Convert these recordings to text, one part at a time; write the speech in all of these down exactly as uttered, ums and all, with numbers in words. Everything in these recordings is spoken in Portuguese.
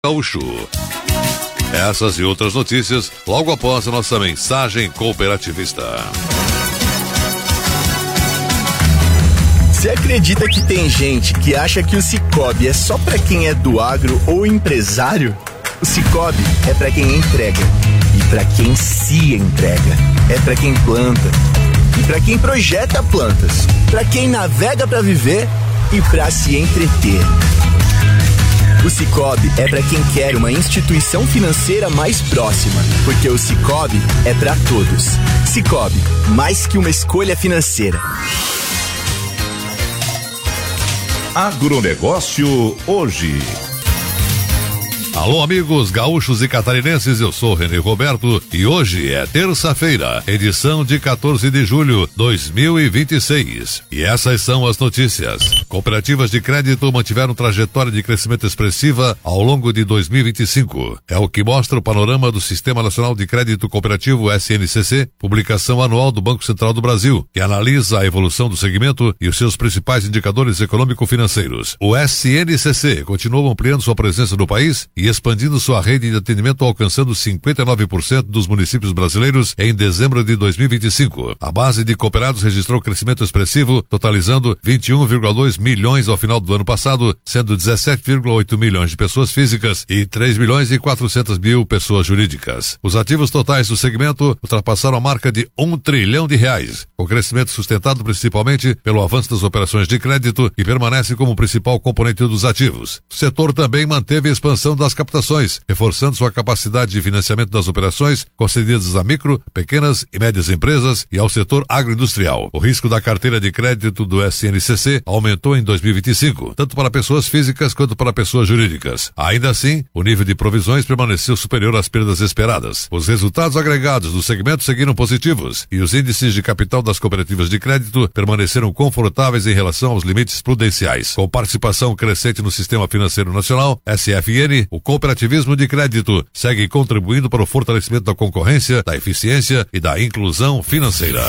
Gaúcho. Essas e outras notícias logo após a nossa mensagem cooperativista. Você acredita que tem gente que acha que o Cicobi é só pra quem é do agro ou empresário? O Cicobi é pra quem entrega e pra quem se entrega. É pra quem planta e pra quem projeta plantas, pra quem navega pra viver e pra se entreter. O Cicobi é para quem quer uma instituição financeira mais próxima, porque o Cicobi é para todos. Cicobi, mais que uma escolha financeira. Agronegócio hoje. Alô, amigos gaúchos e catarinenses, eu sou René Roberto e hoje é terça-feira, edição de quatorze de julho de dois mil e vinte e seis. E essas são as notícias. Cooperativas de crédito mantiveram trajetória de crescimento expressiva ao longo de dois mil e vinte e cinco. É o que mostra o panorama do Sistema Nacional de Crédito Cooperativo S N C C, publicação anual do Banco Central do Brasil, que analisa a evolução do segmento e os seus principais indicadores econômico-financeiros. O S N C C continua ampliando sua presença no país e expandindo sua rede de atendimento, alcançando cinquenta e nove por cento dos municípios brasileiros em dezembro de dois mil e vinte e cinco. A base de cooperados registrou crescimento expressivo, totalizando vinte e um vírgula dois milhões ao final do ano passado, sendo dezessete vírgula oito milhões de pessoas físicas e três milhões e quatrocentos mil pessoas jurídicas. Os ativos totais do segmento ultrapassaram a marca de um trilhão de reais, com crescimento sustentado principalmente pelo avanço das operações de crédito e permanece como principal componente dos ativos. O setor também manteve a expansão das captações, reforçando sua capacidade de financiamento das operações concedidas a micro, pequenas e médias empresas e ao setor agroindustrial. O risco da carteira de crédito do S N C C aumentou em dois mil e vinte e cinco, tanto para pessoas físicas quanto para pessoas jurídicas. Ainda assim, o nível de provisões permaneceu superior às perdas esperadas. Os resultados agregados do segmento seguiram positivos e os índices de capital das cooperativas de crédito permaneceram confortáveis em relação aos limites prudenciais. Com participação crescente no sistema financeiro nacional, S F N, o cooperativismo de crédito segue contribuindo para o fortalecimento da concorrência, da eficiência e da inclusão financeira.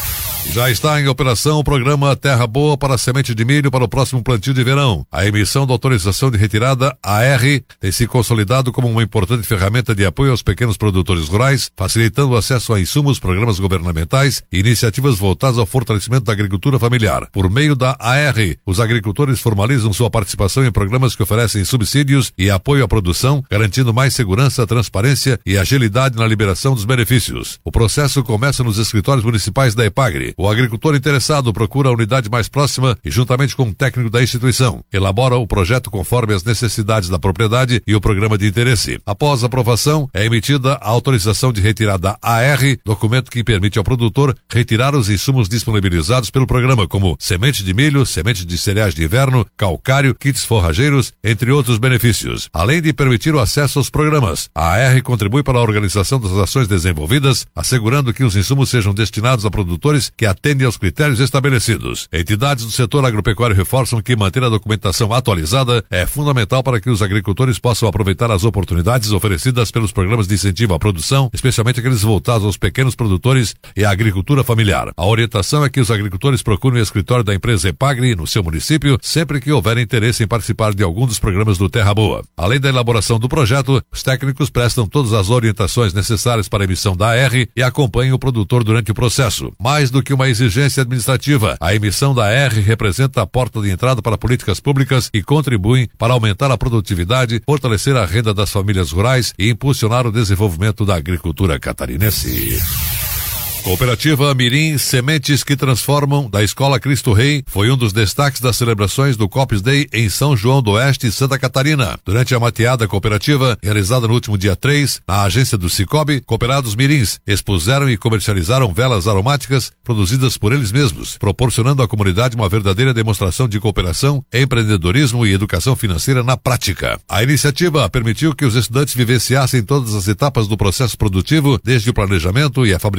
Já está em operação o programa Terra Boa para a semente de milho para o próximo plantio de verão. A emissão da autorização de retirada, A R, tem se consolidado como uma importante ferramenta de apoio aos pequenos produtores rurais, facilitando o acesso a insumos, programas governamentais e iniciativas voltadas ao fortalecimento da agricultura familiar. Por meio da A R, os agricultores formalizam sua participação em programas que oferecem subsídios e apoio à produção, garantindo mais segurança, transparência e agilidade na liberação dos benefícios. O processo começa nos escritórios municipais da EPAGRE. O agricultor interessado procura a unidade mais próxima e, juntamente com o técnico da instituição, elabora o projeto conforme as necessidades da propriedade e o programa de interesse. Após a aprovação, é emitida a autorização de retirada A R, documento que permite ao produtor retirar os insumos disponibilizados pelo programa, como semente de milho, semente de cereais de inverno, calcário, kits forrageiros, entre outros benefícios. Além de permitir o acesso aos programas, a A R contribui para a organização das ações desenvolvidas, assegurando que os insumos sejam destinados a produtores que atendem aos critérios estabelecidos. Entidades do setor agropecuário reforçam que manter a documentação atualizada é fundamental para que os agricultores possam aproveitar as oportunidades oferecidas pelos programas de incentivo à produção, especialmente aqueles voltados aos pequenos produtores e à agricultura familiar. A orientação é que os agricultores procurem o escritório da empresa EPAGRE no seu município sempre que houver interesse em participar de algum dos programas do Terra Boa. Além da elaboração do projeto, os técnicos prestam todas as orientações necessárias para a emissão da A R e acompanham o produtor durante o processo. Mais do que uma exigência administrativa, a emissão da A R representa a porta de entrada para políticas públicas e contribuem para aumentar a produtividade, fortalecer a renda das famílias rurais e impulsionar o desenvolvimento da agricultura catarinense. Cooperativa Mirim Sementes que Transformam, da Escola Cristo Rei, foi um dos destaques das celebrações do Coops Day em São João do Oeste, Santa Catarina. Durante a mateada cooperativa, realizada no último dia três, na agência do Cicobi, cooperados mirins expuseram e comercializaram velas aromáticas produzidas por eles mesmos, proporcionando à comunidade uma verdadeira demonstração de cooperação, empreendedorismo e educação financeira na prática. A iniciativa permitiu que os estudantes vivenciassem todas as etapas do processo produtivo, desde o planejamento e a fabricação das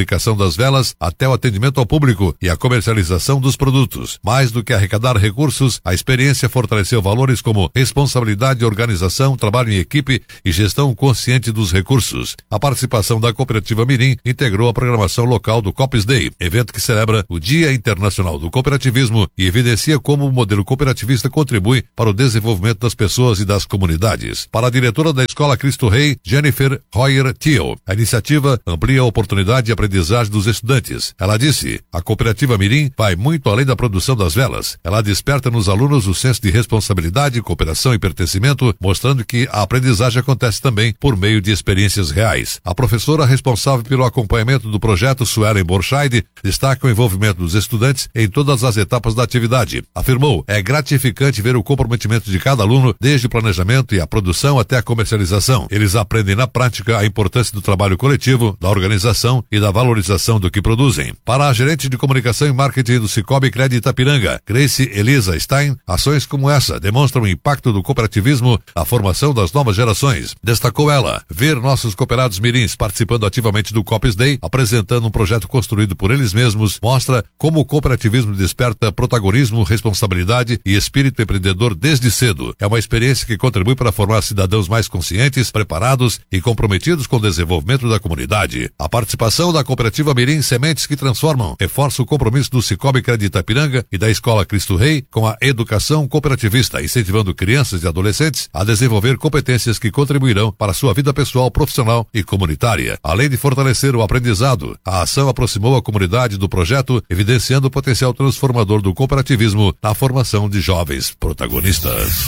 das velas até o atendimento ao público e a comercialização dos produtos. Mais do que arrecadar recursos, a experiência fortaleceu valores como responsabilidade, organização, trabalho em equipe e gestão consciente dos recursos. A participação da Cooperativa Mirim integrou a programação local do Coops Day, evento que celebra o Dia Internacional do Cooperativismo e evidencia como o modelo cooperativista contribui para o desenvolvimento das pessoas e das comunidades. Para a diretora da Escola Cristo Rei, Jennifer Royer Thiel, a iniciativa amplia a oportunidade de aprendizagem dos estudantes. Ela disse, a Cooperativa Mirim vai muito além da produção das velas. Ela desperta nos alunos o senso de responsabilidade, cooperação e pertencimento, mostrando que a aprendizagem acontece também por meio de experiências reais. A professora responsável pelo acompanhamento do projeto, Suelen Borscheid, destaca o envolvimento dos estudantes em todas as etapas da atividade. Afirmou, é gratificante ver o comprometimento de cada aluno, desde o planejamento e a produção até a comercialização. Eles aprendem na prática a importância do trabalho coletivo, da organização e da valorização do que produzem. Para a gerente de comunicação e marketing do Cicobi Cred Itapiranga, Grace Elisa Stein, ações como essa demonstram o impacto do cooperativismo na formação das novas gerações. Destacou ela, ver nossos cooperados mirins participando ativamente do Coops Day, apresentando um projeto construído por eles mesmos, mostra como o cooperativismo desperta protagonismo, responsabilidade e espírito empreendedor desde cedo. É uma experiência que contribui para formar cidadãos mais conscientes, preparados e comprometidos com o desenvolvimento da comunidade. A participação da Cooperativa Mirim Sementes que Transformam reforça o compromisso do Cicobi Cred Itapiranga e da Escola Cristo Rei com a educação cooperativista, incentivando crianças e adolescentes a desenvolver competências que contribuirão para a sua vida pessoal, profissional e comunitária. Além de fortalecer o aprendizado, a ação aproximou a comunidade do projeto, evidenciando o potencial transformador do cooperativismo na formação de jovens protagonistas.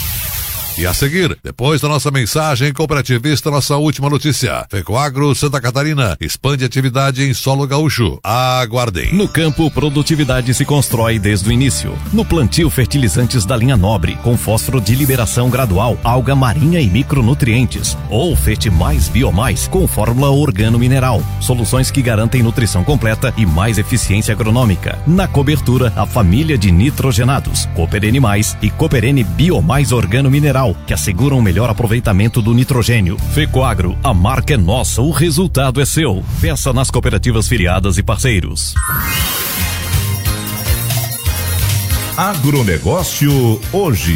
E a seguir, depois da nossa mensagem cooperativista, nossa última notícia. Fecoagro Santa Catarina expande atividade em solo gaúcho. Aguardem. No campo, produtividade se constrói desde o início. No plantio, fertilizantes da linha nobre, com fósforo de liberação gradual, alga marinha e micronutrientes. Ou Fete Mais Biomais, com fórmula organo-mineral. Soluções que garantem nutrição completa e mais eficiência agronômica. Na cobertura, a família de nitrogenados, Cooperene Mais e Cooperene Biomais Organo-Mineral, que asseguram o melhor aproveitamento do nitrogênio. Fecoagro, a marca é nossa, o resultado é seu. Peça nas cooperativas filiadas e parceiros. Agronegócio hoje.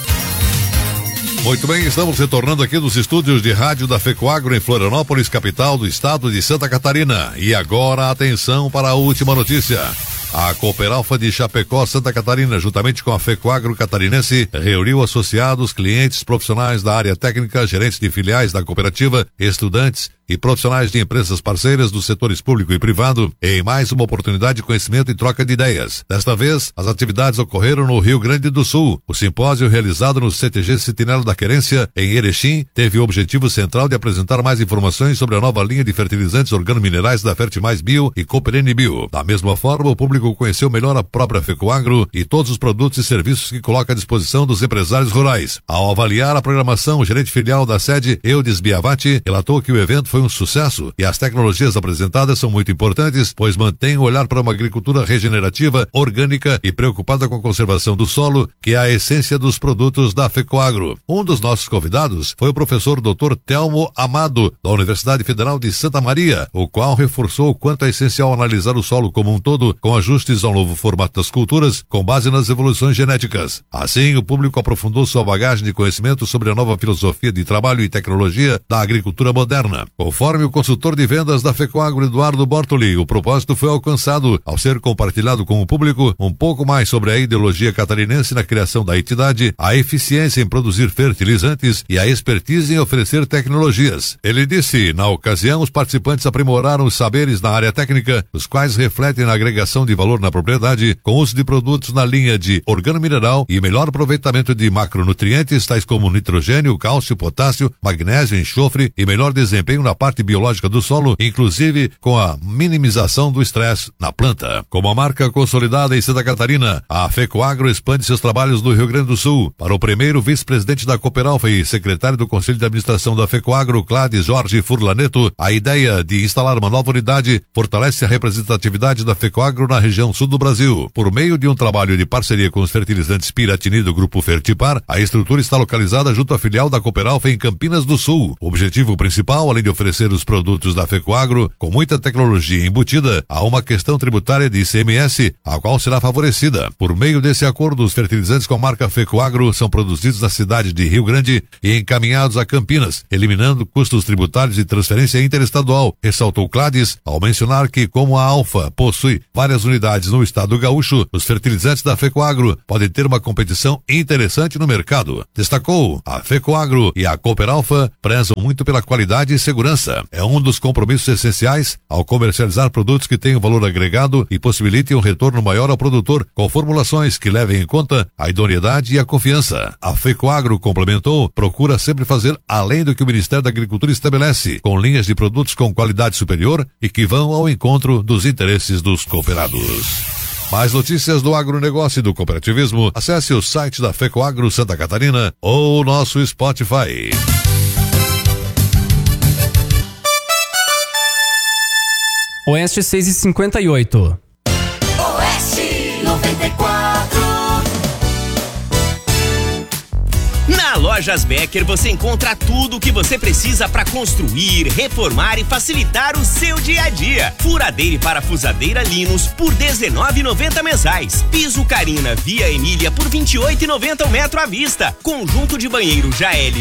Muito bem, estamos retornando aqui dos estúdios de rádio da Fecoagro em Florianópolis, capital do estado de Santa Catarina. E agora, atenção para a última notícia. A Cooperalfa de Chapecó, Santa Catarina, juntamente com a Fecoagro Catarinense, reuniu associados, clientes, profissionais da área técnica, gerentes de filiais da cooperativa, estudantes e profissionais de empresas parceiras dos setores público e privado em mais uma oportunidade de conhecimento e troca de ideias. Desta vez, as atividades ocorreram no Rio Grande do Sul. O simpósio realizado no C T G Sentinela da Querência, em Erechim, teve o objetivo central de apresentar mais informações sobre a nova linha de fertilizantes organominerais da Fertimais Bio e Cooperene Bio. Da mesma forma, o público conheceu melhor a própria Fecoagro e todos os produtos e serviços que coloca à disposição dos empresários rurais. Ao avaliar a programação, o gerente filial da sede, Eudes Biavati, relatou que o evento foi um sucesso e as tecnologias apresentadas são muito importantes, pois mantêm o olhar para uma agricultura regenerativa, orgânica e preocupada com a conservação do solo, que é a essência dos produtos da Fecoagro. Um dos nossos convidados foi o professor doutor Telmo Amado, da Universidade Federal de Santa Maria, o qual reforçou o quanto é essencial analisar o solo como um todo, com ajustes ao novo formato das culturas, com base nas evoluções genéticas. Assim, o público aprofundou sua bagagem de conhecimento sobre a nova filosofia de trabalho e tecnologia da agricultura moderna. Conforme o consultor de vendas da Fecoagro, Eduardo Bortoli, o propósito foi alcançado ao ser compartilhado com o público um pouco mais sobre a ideologia catarinense na criação da entidade, a eficiência em produzir fertilizantes e a expertise em oferecer tecnologias. Ele disse, na ocasião, os participantes aprimoraram os saberes na área técnica, os quais refletem na agregação de valor na propriedade, com uso de produtos na linha de organo-mineral e melhor aproveitamento de macronutrientes, tais como nitrogênio, cálcio, potássio, magnésio, enxofre e melhor desempenho na parte biológica do solo, inclusive com a minimização do estresse na planta. Como a marca consolidada em Santa Catarina, a Fecoagro expande seus trabalhos no Rio Grande do Sul. Para o primeiro vice-presidente da Cooperalfa e secretário do Conselho de Administração da Fecoagro, Claude Jorge Furlaneto, a ideia de instalar uma nova unidade fortalece a representatividade da Fecoagro na região sul do Brasil. Por meio de um trabalho de parceria com os fertilizantes Piratini do Grupo Fertipar, a estrutura está localizada junto à filial da Cooperalfa em Campinas do Sul. O objetivo principal, além de oferecer oferecer os produtos da Fecoagro com muita tecnologia embutida, há uma questão tributária de I C M S, a qual será favorecida. Por meio desse acordo, os fertilizantes com a marca Fecoagro são produzidos na cidade de Rio Grande e encaminhados a Campinas, eliminando custos tributários e transferência interestadual, ressaltou Clades, ao mencionar que, como a Alfa possui várias unidades no estado gaúcho, os fertilizantes da Fecoagro podem ter uma competição interessante no mercado. Destacou, a Fecoagro e a Cooper Alfa prezam muito pela qualidade e segurança. É um dos compromissos essenciais ao comercializar produtos que tenham valor agregado e possibilitem um retorno maior ao produtor, com formulações que levem em conta a idoneidade e a confiança. A Fecoagro complementou, procura sempre fazer além do que o Ministério da Agricultura estabelece, com linhas de produtos com qualidade superior e que vão ao encontro dos interesses dos cooperados. Mais notícias do agronegócio e do cooperativismo, acesse o site da Fecoagro Santa Catarina ou o nosso Spotify. Oeste seis e cinquenta e oito. Oeste noventa e quatro. Na Lojas Becker você encontra tudo o que você precisa para construir, reformar e facilitar o seu dia a dia. Furadeira e parafusadeira Linus por dezenove reais e noventa centavos mensais. Piso Carina Via Emília por vinte e oito reais e noventa centavos o metro à vista. Conjunto de banheiro Jael